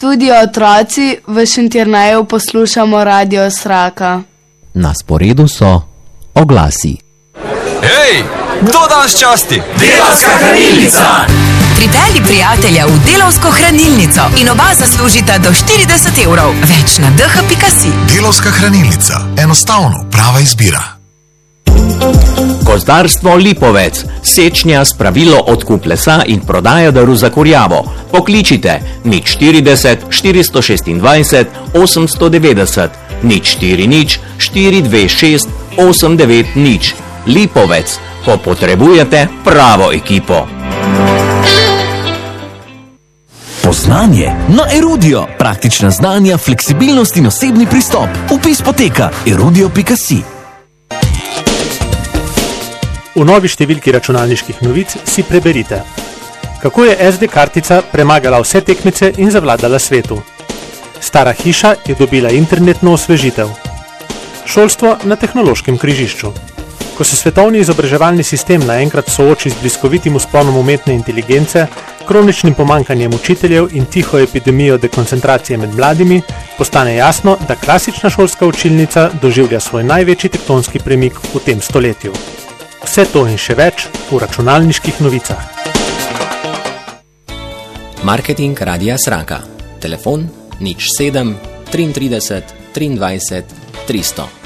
Tudi otroci v Šentjerneju poslušamo Radio Sraka. Na sporedu so oglasi. Hej, kdo danes časti? Delavska hranilnica! Pripelji prijatelja v Delavsko hranilnico in oba zaslužita do 40 €. Več na dh.si. Delavska hranilnica. Enostavno prava izbira. Gozdarstvo Lipovec, sečnja, spravilo, odkup lesa in prodaja drv za kurjavo. Pokličite 040 426 890 040 426 890. Lipovec, ko potrebujete pravo ekipo. Poznanje na Erudio. Praktična znanja, fleksibilnost in osebni pristop. Vpis poteka erudio.si. V novi številki računalniških novic si preberite, kako je SD kartica premagala vse tekmice in zavladala svetu. Stara hiša je dobila internetno osvežitev. Šolstvo na tehnološkem križišču. Ko se svetovni izobraževalni sistem naenkrat sooči z bliskovitim vzponom umetne inteligence, kroničnim pomanjkanjem učiteljev in tiho epidemijo dekoncentracije med mladimi, postane jasno, da klasična šolska učilnica doživlja svoj največji tektonski premik v tem stoletju. Vse to in še več v računalniških novicah. Marketing Radia Sraka. Telefon 07 33 23 300.